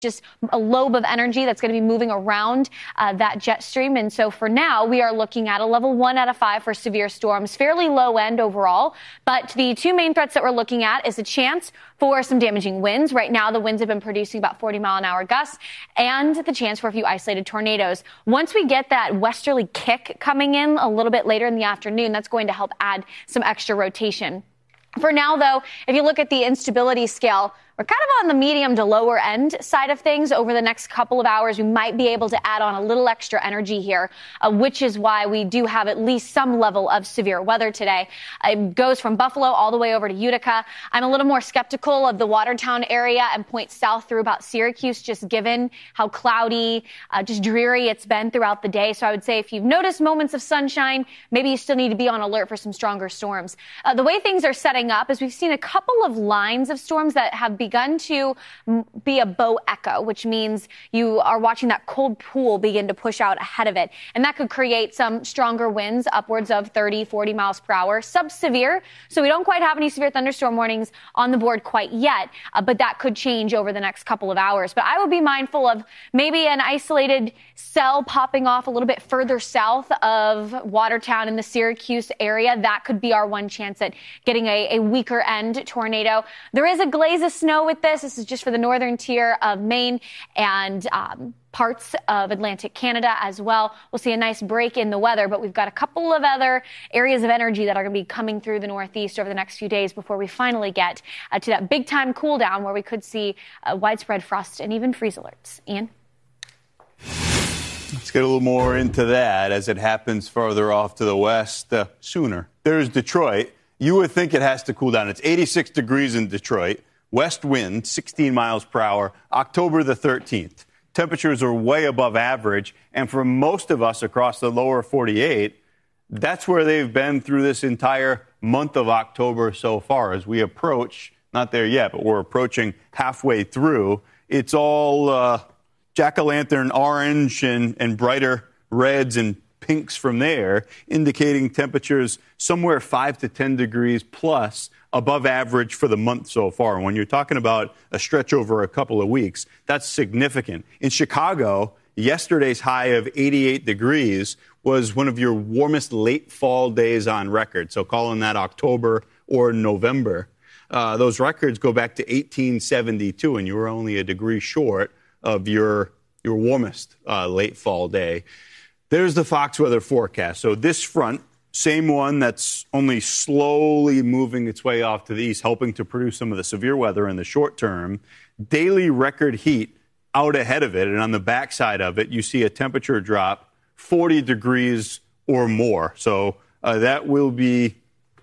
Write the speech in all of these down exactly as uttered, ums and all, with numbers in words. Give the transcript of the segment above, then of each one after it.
just a lobe of energy that's going to be moving around uh, that jet stream. And so for now, we are looking at a level one out of five for severe storms, fairly low end overall. But the two main threats that we're looking at is a chance for some damaging winds. Right now, the winds have been producing about forty mile an hour gusts and the chance for a few isolated tornadoes. Once we get that westerly kick coming in a little bit later in the afternoon, that's going to help add some extra rotation. For now, though, if you look at the instability scale, we're kind of on the medium to lower end side of things. Over the next couple of hours, we might be able to add on a little extra energy here, uh, which is why we do have at least some level of severe weather today. It goes from Buffalo all the way over to Utica. I'm a little more skeptical of the Watertown area and point south through about Syracuse, just given how cloudy, uh, just dreary it's been throughout the day. So I would say if you've noticed moments of sunshine, maybe you still need to be on alert for some stronger storms. Uh, the way things are setting up is we've seen a couple of lines of storms that have begun to be a bow echo, which means you are watching that cold pool begin to push out ahead of it. And that could create some stronger winds upwards of thirty, forty miles per hour, sub-severe. So we don't quite have any severe thunderstorm warnings on the board quite yet, uh, but that could change over the next couple of hours. But I would be mindful of maybe an isolated cell popping off a little bit further south of Watertown in the Syracuse area. That could be our one chance at getting a, a weaker end tornado. There is a glaze of snow with this. This is just for the northern tier of Maine and um, parts of Atlantic Canada as well. We'll see a nice break in the weather, but we've got a couple of other areas of energy that are going to be coming through the Northeast over the next few days before we finally get uh, to that big time cool down where we could see uh, widespread frost and even freeze alerts. Ian? Let's get a little more into that as it happens farther off to the west uh, sooner. There's Detroit. You would think it has to cool down. It's eighty-six degrees in Detroit. West wind, sixteen miles per hour, October the thirteenth. Temperatures are way above average. And for most of us across the lower forty-eight, that's where they've been through this entire month of October so far. As we approach, not there yet, but we're approaching halfway through, it's all uh, jack-o'-lantern orange and, and brighter reds and pinks from there, indicating temperatures somewhere five to ten degrees plus above average for the month so far. And when you're talking about a stretch over a couple of weeks, that's significant. In Chicago, yesterday's high of eighty-eight degrees was one of your warmest late fall days on record. So calling that October or November. Uh, those records go back to eighteen seventy-two, and you were only a degree short of your, your warmest uh, late fall day. There's the Fox weather forecast. So this front, same one that's only slowly moving its way off to the east, helping to produce some of the severe weather in the short term. Daily record heat out ahead of it, and on the backside of it, you see a temperature drop forty degrees or more. So uh, that will be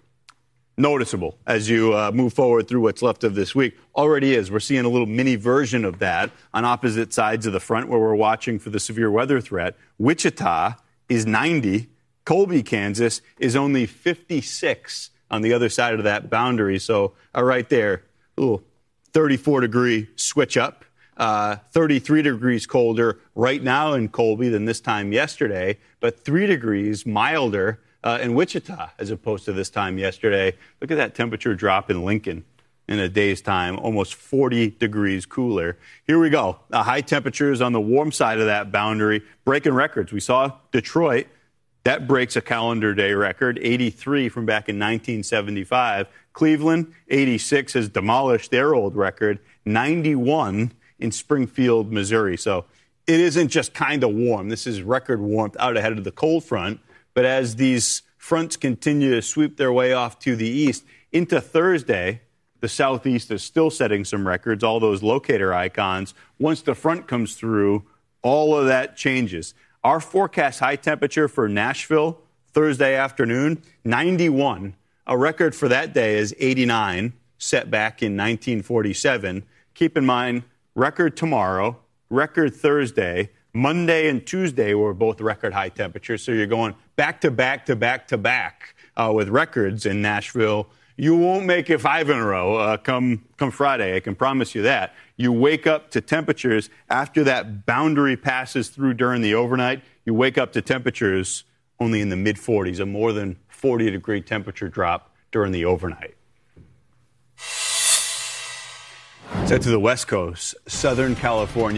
noticeable as you uh, move forward through what's left of this week. Already is. We're seeing a little mini version of that on opposite sides of the front where we're watching for the severe weather threat. Wichita is ninety. Colby, Kansas is only fifty-six on the other side of that boundary. So uh, right there, a little thirty-four degree switch up. Uh, thirty-three degrees colder right now in Colby than this time yesterday, but three degrees milder uh, in Wichita as opposed to this time yesterday. Look at that temperature drop in Lincoln in a day's time, almost forty degrees cooler. Here we go. Uh, high temperatures on the warm side of that boundary, breaking records. We saw Detroit. That breaks a calendar day record, eighty-three from back in nineteen seventy-five. Cleveland, eighty-six, has demolished their old record, ninety-one in Springfield, Missouri. So it isn't just kind of warm. This is record warmth out ahead of the cold front. But as these fronts continue to sweep their way off to the east into Thursday, the southeast is still setting some records, all those locator icons. Once the front comes through, all of that changes. Our forecast high temperature for Nashville Thursday afternoon, ninety-one. A record for that day is eighty-nine, set back in nineteen forty-seven. Keep in mind, record tomorrow, record Thursday, Monday and Tuesday were both record high temperatures. So you're going back to back to back to back uh, with records in Nashville. You won't make it five in a row uh, come come Friday. I can promise you that. You wake up to temperatures after that boundary passes through during the overnight. You wake up to temperatures only in the mid forties, a more than forty degree temperature drop during the overnight. Let's head to the West Coast, Southern California.